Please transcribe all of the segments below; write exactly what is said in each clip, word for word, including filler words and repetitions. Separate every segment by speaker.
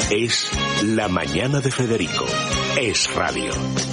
Speaker 1: Es La Mañana de Federico. Es radio.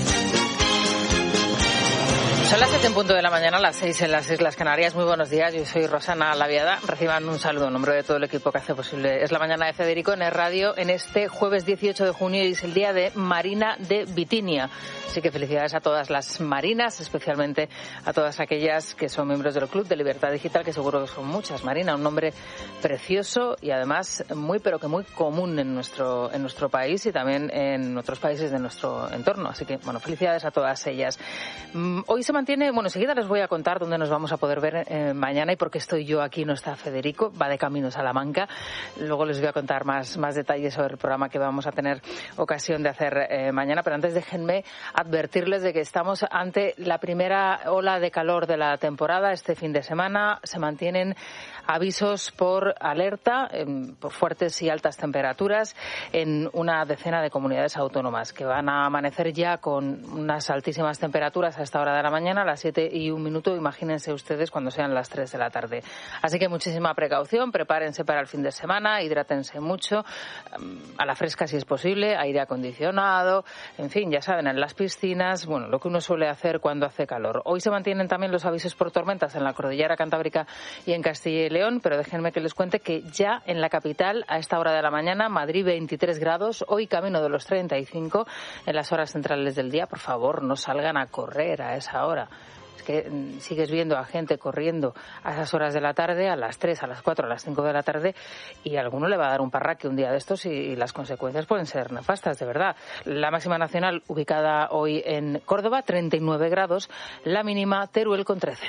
Speaker 2: Son las siete en punto de la mañana, las seis en las Islas Canarias. Muy buenos días, yo soy Rosana Laviada. Reciban un saludo en nombre de todo el equipo que hace posible Es la Mañana de Federico en Es Radio en este jueves dieciocho de junio y es el día de Marina de Bitinia. Así que felicidades a todas las marinas, especialmente a todas aquellas que son miembros del Club de Libertad Digital, que seguro que son muchas. Marina, un nombre precioso y además muy, pero que muy común en nuestro, en nuestro país y también en otros países de nuestro entorno. Así que, bueno, felicidades a todas ellas. Hoy se mantiene, bueno, enseguida les voy a contar dónde nos vamos a poder ver eh, mañana y por qué estoy yo aquí, no está Federico, va de camino a Salamanca. Luego les voy a contar más, más detalles sobre el programa que vamos a tener ocasión de hacer eh, mañana, pero antes déjenme advertirles de que estamos ante la primera ola de calor de la temporada. Este fin de semana se mantienen avisos por alerta, eh, por fuertes y altas temperaturas en una decena de comunidades autónomas que van a amanecer ya con unas altísimas temperaturas a esta hora de la mañana, a las siete y un minuto. Imagínense ustedes cuando sean las tres de la tarde. Así que muchísima precaución, prepárense para el fin de semana, hidrátense mucho, a la fresca si es posible, aire acondicionado, en fin, ya saben, en las piscinas, bueno, lo que uno suele hacer cuando hace calor. Hoy se mantienen también los avisos por tormentas en la cordillera Cantábrica y en Castilla y León, pero déjenme que les cuente que ya en la capital, a esta hora de la mañana, Madrid veintitrés grados, hoy camino de los treinta y cinco en las horas centrales del día. Por favor, no salgan a correr a esa hora. Es que sigues viendo a gente corriendo a esas horas de la tarde, a las tres, a las cuatro, a las cinco de la tarde, y a alguno le va a dar un parraque un día de estos y, y las consecuencias pueden ser nefastas, de verdad. La máxima nacional ubicada hoy en Córdoba, treinta y nueve grados, la mínima Teruel con trece.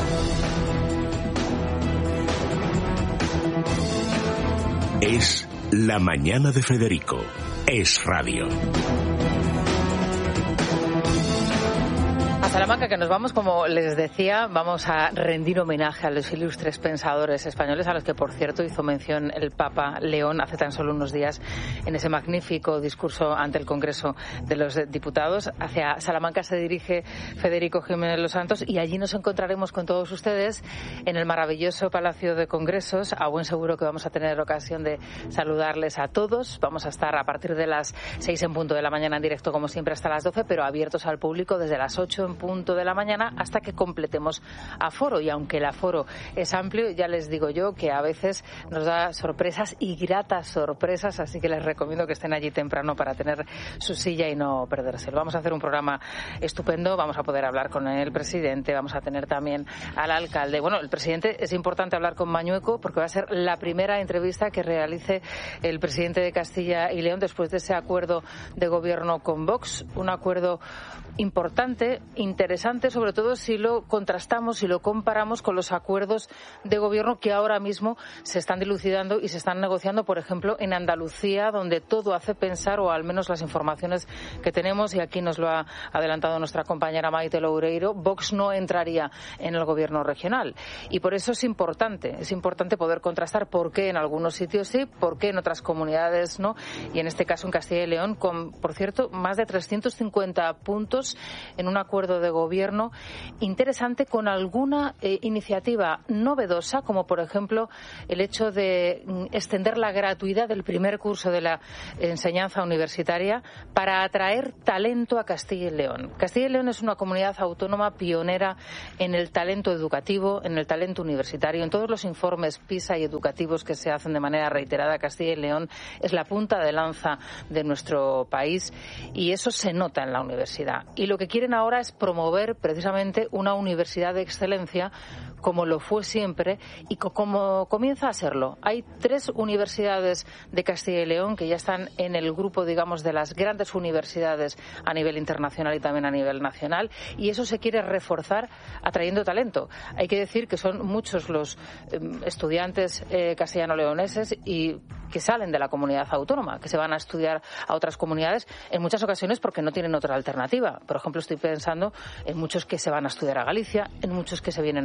Speaker 1: Es La Mañana de Federico. Es radio.
Speaker 2: A Salamanca, que nos vamos, como les decía, vamos a rendir homenaje a los ilustres pensadores españoles, a los que, por cierto, hizo mención el Papa León hace tan solo unos días en ese magnífico discurso ante el Congreso de los Diputados. Hacia Salamanca se dirige Federico Jiménez Los Santos y allí nos encontraremos con todos ustedes en el maravilloso Palacio de Congresos. A buen seguro que vamos a tener ocasión de saludarles a todos. Vamos a estar a partir de las seis en punto de la mañana en directo, como siempre, hasta las doce, pero abiertos al público desde las ocho en punto de la mañana hasta que completemos aforo. Y aunque el aforo es amplio, ya les digo yo que a veces nos da sorpresas y gratas sorpresas, así que les recomiendo que estén allí temprano para tener su silla y no perdérselo. Vamos a hacer un programa estupendo, vamos a poder hablar con el presidente, vamos a tener también al alcalde. Bueno, el presidente, es importante hablar con Mañueco porque va a ser la primera entrevista que realice el presidente de Castilla y León después de ese acuerdo de gobierno con Vox, un acuerdo importante, interesante, sobre todo si lo contrastamos, si lo comparamos con los acuerdos de gobierno que ahora mismo se están dilucidando y se están negociando, por ejemplo, en Andalucía, donde todo hace pensar, o al menos las informaciones que tenemos, y aquí nos lo ha adelantado nuestra compañera Maite Loureiro, Vox no entraría en el gobierno regional. Y por eso es importante, es importante poder contrastar por qué en algunos sitios sí, por qué en otras comunidades no, y en este caso en Castilla y León, con, por cierto, más de trescientos cincuenta puntos en un acuerdo de gobierno interesante, con alguna eh, iniciativa novedosa, como por ejemplo el hecho de mm, extender la gratuidad del primer curso de la enseñanza universitaria para atraer talento a Castilla y León. Castilla y León es una comunidad autónoma pionera en el talento educativo, en el talento universitario. En todos los informes PISA y educativos que se hacen de manera reiterada, Castilla y León es la punta de lanza de nuestro país y eso se nota en la universidad. Y lo que quieren ahora es promover precisamente una universidad de excelencia, como lo fue siempre y como comienza a serlo. Hay tres universidades de Castilla y León que ya están en el grupo, digamos, de las grandes universidades a nivel internacional y también a nivel nacional, y eso se quiere reforzar atrayendo talento. Hay que decir que son muchos los eh, estudiantes eh, castellano-leoneses y que salen de la comunidad autónoma, que se van a estudiar a otras comunidades, en muchas ocasiones porque no tienen otra alternativa. Por ejemplo, estoy pensando en muchos que se van a estudiar a Galicia, en muchos que se vienen a estudiar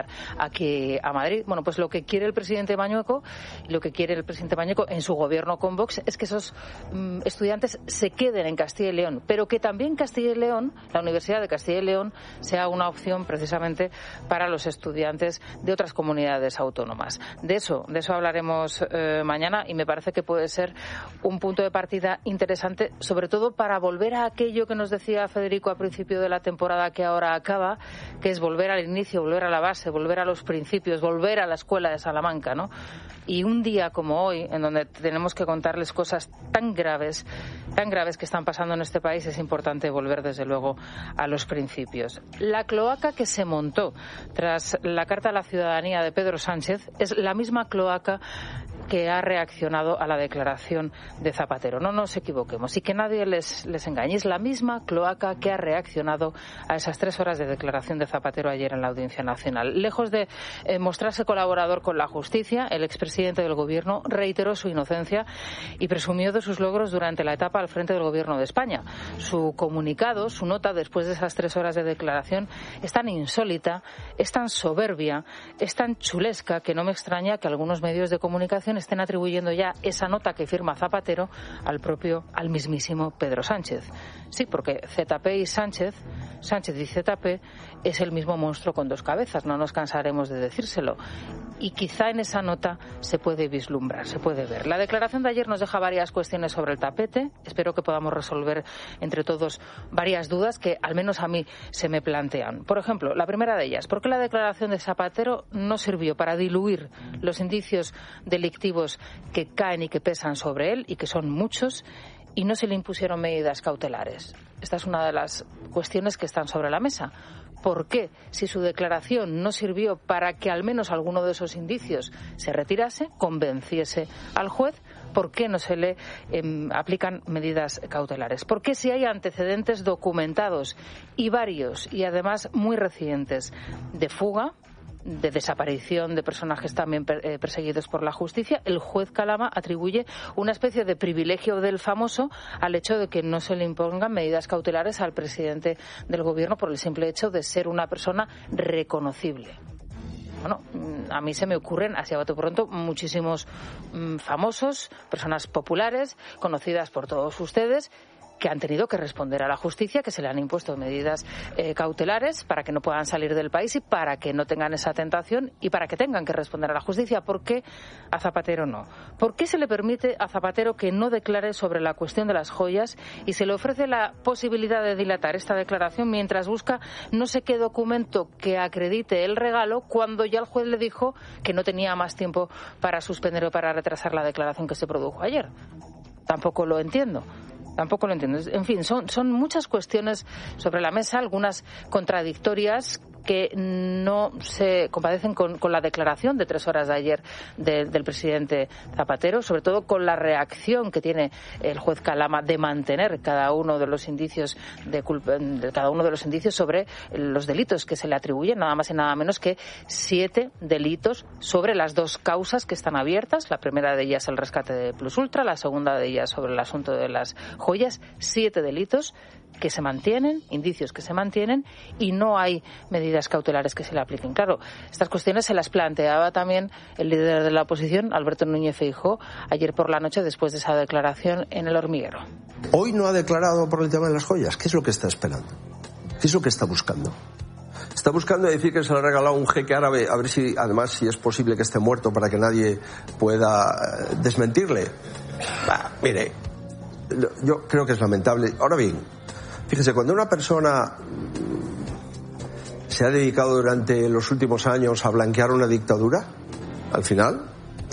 Speaker 2: enviar aquí a Madrid. Bueno, pues lo que quiere el presidente Mañueco, lo que quiere el presidente Mañueco en su gobierno con Vox es que esos mm, estudiantes se queden en Castilla y León, pero que también Castilla y León, la Universidad de Castilla y León, sea una opción precisamente para los estudiantes de otras comunidades autónomas. De eso, de eso hablaremos eh, mañana y me parece que puede ser un punto de partida interesante, sobre todo para volver a aquello que nos decía Federico a principio de la temporada que ahora acaba, que es volver al inicio, volver a la base, volver a los principios, volver a la escuela de Salamanca, ¿no? Y un día como hoy, en donde tenemos que contarles cosas tan graves, tan graves que están pasando en este país, es importante volver desde luego a los principios. La cloaca que se montó tras la Carta a la Ciudadanía de Pedro Sánchez es la misma cloaca que ha reaccionado a la declaración de Zapatero. No nos equivoquemos y que nadie les, les engañe. Es la misma cloaca que ha reaccionado a esas tres horas de declaración de Zapatero ayer en la Audiencia Nacional. Lejos de eh, mostrarse colaborador con la justicia, el expresidente del Gobierno reiteró su inocencia y presumió de sus logros durante la etapa al frente del Gobierno de España. Su comunicado, su nota después de esas tres horas de declaración es tan insólita, es tan soberbia, es tan chulesca que no me extraña que algunos medios de comunicación estén atribuyendo ya esa nota que firma Zapatero al propio, al mismísimo Pedro Sánchez. Sí, porque Z P y Sánchez, Sánchez y Z P es el mismo monstruo con dos cabezas, no nos cansaremos de decírselo. Y quizá en esa nota se puede vislumbrar, se puede ver. La declaración de ayer nos deja varias cuestiones sobre el tapete. Espero que podamos resolver entre todos varias dudas que al menos a mí se me plantean. Por ejemplo, la primera de ellas, ¿por qué la declaración de Zapatero no sirvió para diluir los indicios delictivos que caen y que pesan sobre él, y que son muchos, y no se le impusieron medidas cautelares? Esta es una de las cuestiones que están sobre la mesa. ¿Por qué, si su declaración no sirvió para que al menos alguno de esos indicios se retirase, convenciese al juez, por qué no se le eh, aplican medidas cautelares? ¿Por qué, si hay antecedentes documentados y varios, y además muy recientes, de fuga, de desaparición de personajes también eh, perseguidos por la justicia, el juez Calama atribuye una especie de privilegio del famoso al hecho de que no se le impongan medidas cautelares al presidente del Gobierno por el simple hecho de ser una persona reconocible? Bueno, a mí se me ocurren, así a bote pronto, muchísimos mmm, famosos, personas populares, conocidas por todos ustedes, que han tenido que responder a la justicia, que se le han impuesto medidas eh, cautelares para que no puedan salir del país y para que no tengan esa tentación y para que tengan que responder a la justicia. ¿Por qué a Zapatero no? ¿Por qué se le permite a Zapatero que no declare sobre la cuestión de las joyas y se le ofrece la posibilidad de dilatar esta declaración mientras busca no sé qué documento que acredite el regalo, cuando ya el juez le dijo que no tenía más tiempo para suspender o para retrasar la declaración que se produjo ayer? Tampoco lo entiendo. Tampoco lo entiendo. En fin, son, son muchas cuestiones sobre la mesa, algunas contradictorias, que no se compadecen con, con la declaración de tres horas de ayer de, del presidente Zapatero, sobre todo con la reacción que tiene el juez Calama de mantener cada uno de los indicios de culpa, de cada uno de los indicios sobre los delitos que se le atribuyen, nada más y nada menos que siete delitos sobre las dos causas que están abiertas. La primera de ellas el rescate de Plus Ultra, la segunda de ellas sobre el asunto de las joyas. Siete delitos que se mantienen, indicios que se mantienen, y no hay medidas cautelares que se le apliquen. Claro, estas cuestiones se las planteaba también el líder de la oposición, Alberto Núñez Feijóo, ayer por la noche después de esa declaración en El Hormiguero.
Speaker 3: Hoy no ha declarado por el tema de las joyas. ¿Qué es lo que está esperando? ¿Qué es lo que está buscando? Está buscando decir que se le ha regalado un jeque árabe, a ver si, además, si es posible que esté muerto para que nadie pueda desmentirle. Bah, mire, yo creo que es lamentable. Ahora bien, fíjese, cuando una persona se ha dedicado durante los últimos años a blanquear una dictadura, al final